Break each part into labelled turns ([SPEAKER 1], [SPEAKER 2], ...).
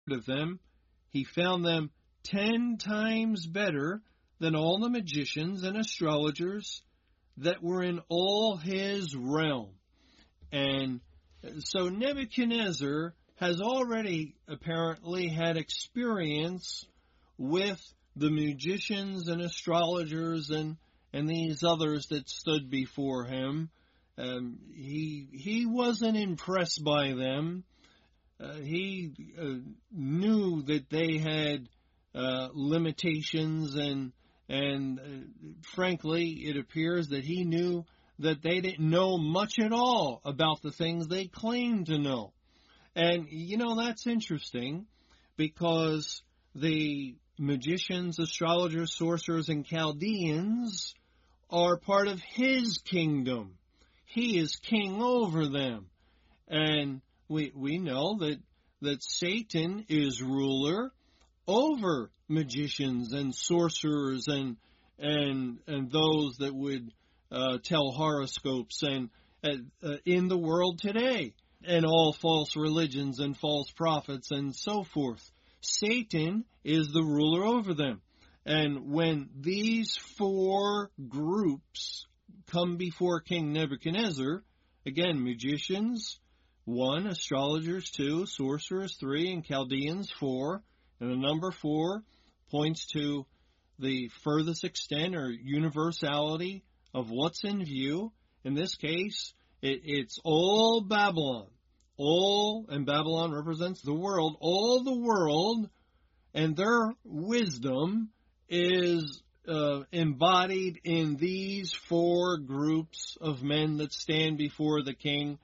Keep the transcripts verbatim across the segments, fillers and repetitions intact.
[SPEAKER 1] of them, he found them ten times better than all the magicians and astrologers that were in all his realm. And so Nebuchadnezzar has already apparently had experience with the magicians and astrologers and, and these others that stood before him. Um, he he wasn't impressed by them. Uh, he uh, knew that they had uh, limitations, and and uh, frankly, it appears that he knew that they didn't know much at all about the things they claimed to know. And, you know, that's interesting, because the magicians, astrologers, sorcerers, and Chaldeans are part of his kingdom. He is king over them. And we we know that, that Satan is ruler over magicians and sorcerers and and and those that would uh, tell horoscopes and uh, in the world today, and all false religions and false prophets and so forth. Satan is the ruler over them. And when these four groups come before King Nebuchadnezzar, again, magicians, one, astrologers, two, sorcerers, three, and Chaldeans, four, and the number four points to the furthest extent or universality of what's in view. In this case, it, it's all Babylon. All, and Babylon represents the world, all the world, and their wisdom is uh, embodied in these four groups of men that stand before the king.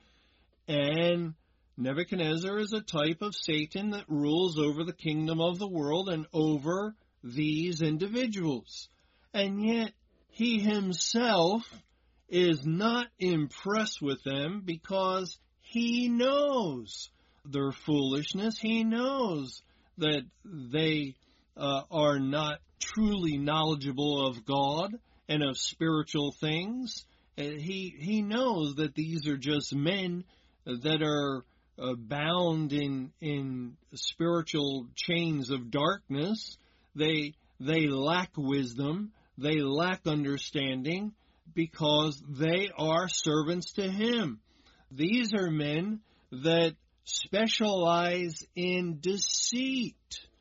[SPEAKER 1] And Nebuchadnezzar is a type of Satan that rules over the kingdom of the world and over these individuals. And yet, he himself is not impressed with them, because he knows their foolishness. He knows that they uh, are not truly knowledgeable of God and of spiritual things. Uh, he he knows that these are just men that are uh, bound in in spiritual chains of darkness. They they lack wisdom. They lack understanding, because they are servants to him. These are men that specialize in deceit,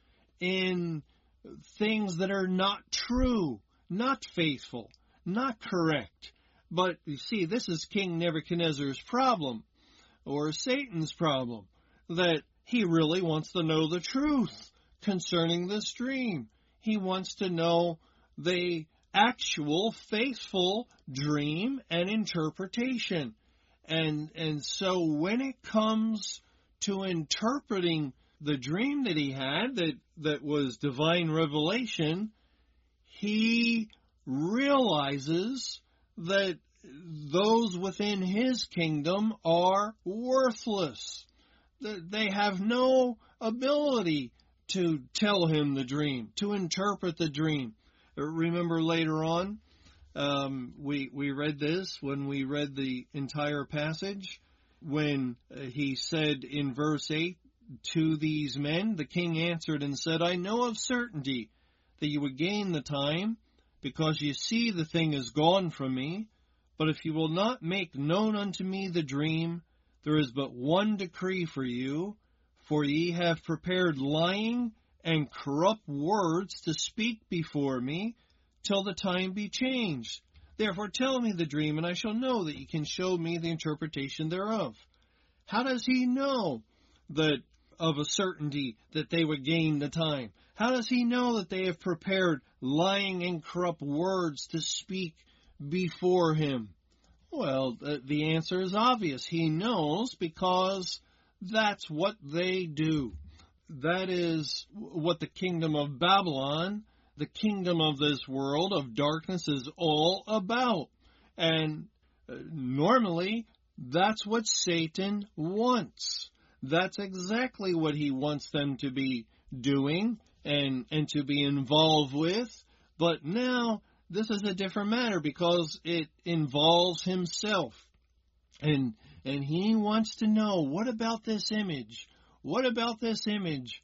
[SPEAKER 1] in things that are not true, not faithful, not correct. But you see, this is King Nebuchadnezzar's problem, or Satan's problem, that he really wants to know the truth concerning this dream. He wants to know the actual faithful dream and interpretation. And and so when it comes to interpreting the dream that he had, that, that was divine revelation, he realizes that those within his kingdom are worthless. They have no ability to tell him the dream, to interpret the dream. Remember later on, um, we we read this when we read the entire passage, when he said in verse eight to these men, the king answered and said, I know of certainty that you would gain the time, because you see the thing is gone from me. But if you will not make known unto me the dream, there is but one decree for you, for ye have prepared lying and corrupt words to speak before me, till the time be changed. Therefore tell me the dream, and I shall know that ye can show me the interpretation thereof. How does he know that of a certainty that they would gain the time? How does he know that they have prepared lying and corrupt words to speak before him? Well, the answer is obvious. He knows, because that's what they do. That is what the kingdom of Babylon, the kingdom of this world of darkness, is all about. And normally, that's what Satan wants. That's exactly what he wants them to be doing and, and to be involved with. But now, this is a different matter, because it involves himself. And, and he wants to know, what about this image? What about this image